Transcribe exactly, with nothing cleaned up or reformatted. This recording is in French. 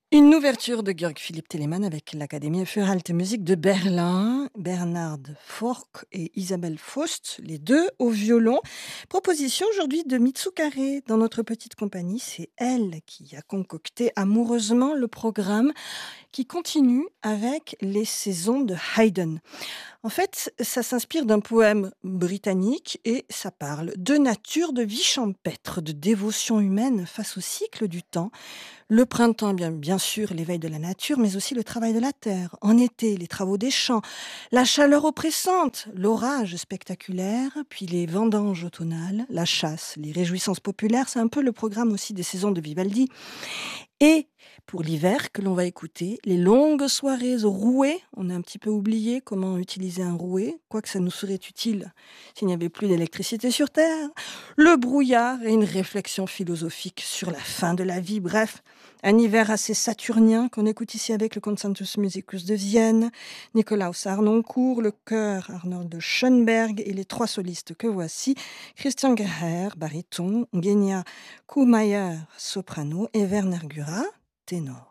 Une ouverture de Georg Philipp Telemann avec l'Académie für Alte Musik de Berlin, Bernard Forck et Isabelle Faust, les deux au violon. Proposition aujourd'hui de Mitsukare dans notre petite compagnie. C'est elle qui a concocté amoureusement le programme qui continue avec les saisons de Haydn. En fait, ça s'inspire d'un poème britannique et ça parle de nature, de vie champêtre, de dévotion humaine face au cycle du temps. Le printemps, bien, bien sûr, l'éveil de la nature, mais aussi le travail de la terre. En été, les travaux des champs, la chaleur oppressante, l'orage spectaculaire, puis les vendanges automnales, la chasse, les réjouissances populaires. C'est un peu le programme aussi des saisons de Vivaldi. Et pour l'hiver que l'on va écouter, les longues soirées au rouet. On a un petit peu oublié comment utiliser un rouet, quoique ça nous serait utile s'il n'y avait plus d'électricité sur Terre. Le brouillard et une réflexion philosophique sur la fin de la vie. Bref, un hiver assez saturnien qu'on écoute ici avec le Concertus Musicus de Vienne, Nikolaus Harnoncourt, le chœur Arnold de Schönberg et les trois solistes que voici, Christian Gerher, baryton, Genia Kuhmeier, soprano et Werner Güra, ténor.